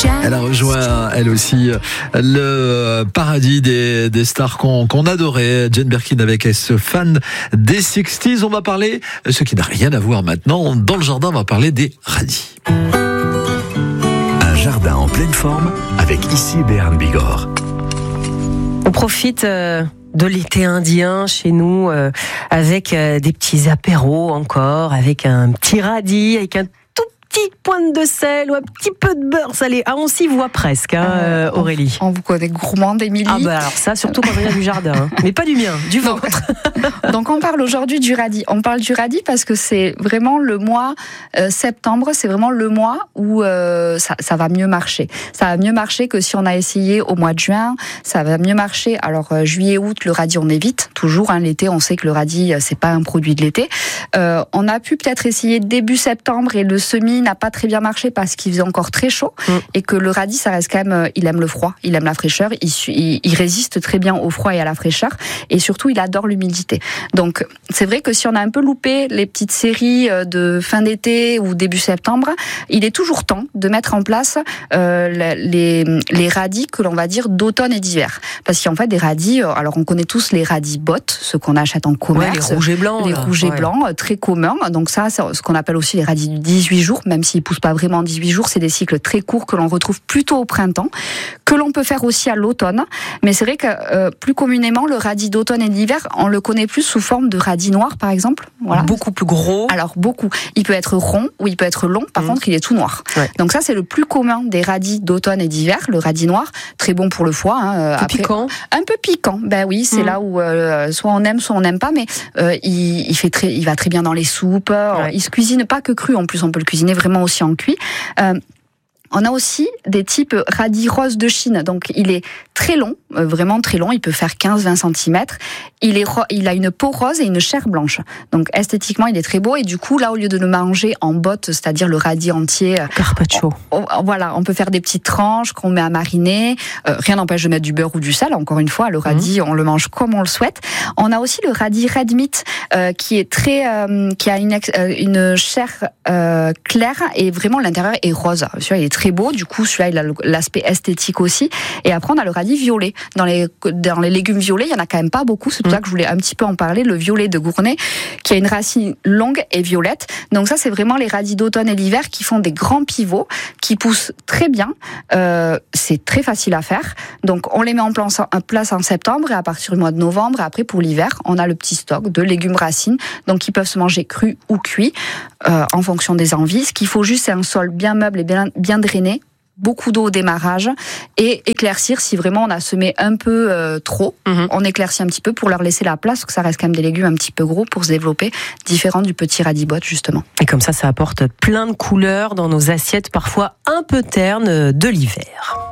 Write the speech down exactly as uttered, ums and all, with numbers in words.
Elle a rejoint, elle aussi, le paradis des, des stars qu'on, qu'on adorait. Jane Birkin avec ce fan des sixties. On va parler, ce qui n'a rien à voir maintenant, dans le jardin, on va parler des radis. Un jardin en pleine forme avec ici Béarn Bigorre. On profite euh, de l'été indien chez nous euh, avec euh, des petits apéros encore, avec un petit radis, avec un tout petit pointe de sel ou un petit peu de beurre salé. Ah, on s'y voit presque, hein, euh, Aurélie. On vous connaît gourmande, Émilie. Ah bah alors ça, surtout quand on vient du jardin, hein. Mais pas du mien, du vôtre. Donc on parle aujourd'hui du radis. On parle du radis parce que c'est vraiment le mois euh, septembre, c'est vraiment le mois où euh, ça, ça va mieux marcher. Ça va mieux marcher que si on a essayé au mois de juin. Ça va mieux marcher. Alors euh, juillet, août, le radis on évite toujours. Hein, l'été, on sait que le radis c'est pas un produit de l'été. Euh, on a pu peut-être essayer début septembre et le semis n'a pas très bien marché parce qu'il faisait encore très chaud mmh. et que le radis ça reste quand même, il aime le froid, il aime la fraîcheur, il, il, il résiste très bien au froid et à la fraîcheur et surtout il adore l'humidité. Donc c'est vrai que si on a un peu loupé les petites séries de fin d'été ou début septembre, il est toujours temps de mettre en place euh, les, les radis que l'on va dire d'automne et d'hiver. Parce qu'en fait des radis, alors on connaît tous les radis bottes, ceux qu'on achète en commerce, ouais, les rouges et blancs, les là. rouges et ouais. blancs, très communs. Donc ça c'est ce qu'on appelle aussi les radis du dix-huit jours, même s'ils poussent pas vraiment dix-huit jours, c'est des cycles très courts que l'on retrouve plutôt au printemps, que l'on peut faire aussi à l'automne. Mais c'est vrai que euh, plus communément le radis d'automne et d'hiver, on le connaît plus sous forme de radis noir par exemple. Voilà. Beaucoup plus gros. Alors beaucoup. Il peut être rond ou il peut être long. Par mmh. contre, il est tout noir. Ouais. Donc ça, c'est le plus commun des radis d'automne et d'hiver. Le radis noir, très bon pour le foie. Hein. Un peu Après, piquant. Un peu piquant. Ben oui, c'est mmh. là où euh, soit on aime, soit on n'aime pas. Mais euh, il, il fait très, il va très bien dans les soupes. Ouais. Il se cuisine pas que cru. En plus, on peut le cuisiner vraiment aussi en cuit. Euh, On a aussi des types radis rose de Chine. Donc, il est très long, euh, vraiment très long. Il peut faire quinze à vingt centimètres. Il est, ro- il a une peau rose et une chair blanche. Donc, esthétiquement, il est très beau. Et du coup, là, au lieu de le manger en bottes, c'est-à-dire le radis entier. Carpaccio. On, on, voilà, on peut faire des petites tranches qu'on met à mariner. Euh, rien n'empêche de mettre du beurre ou du sel. Encore une fois, le radis, mmh. on le mange comme on le souhaite. On a aussi le radis red meat, euh, qui est très, euh, qui a une, euh, une chair euh, claire et vraiment l'intérieur est rose. Celui-là, il est très très beau, du coup celui-là il a l'aspect esthétique aussi. Et après on a le radis violet. Dans les, dans les légumes violets, il y en a quand même pas beaucoup, c'est pour mmh. ça que je voulais un petit peu en parler, le violet de Gournay, qui a une racine longue et violette. Donc ça c'est vraiment les radis d'automne et l'hiver qui font des grands pivots, qui poussent très bien, euh, c'est très facile à faire. Donc on les met en place, en place en septembre et à partir du mois de novembre, et après pour l'hiver, on a le petit stock de légumes racines, donc qui peuvent se manger crus ou cuits, euh, en fonction des envies. Ce qu'il faut juste, c'est un sol bien meuble et bien, bien drainé, beaucoup d'eau au démarrage et éclaircir si vraiment on a semé un peu euh, trop. Mmh. On éclaircit un petit peu pour leur laisser la place, parce que ça reste quand même des légumes un petit peu gros pour se développer, différent du petit radis botte justement. Et comme ça, ça apporte plein de couleurs dans nos assiettes, parfois un peu ternes de l'hiver.